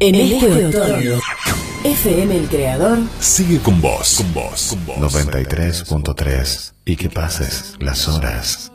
En este otoño, FM El Creador sigue con vos, con vos, con vos. 93.3 y que pases las horas.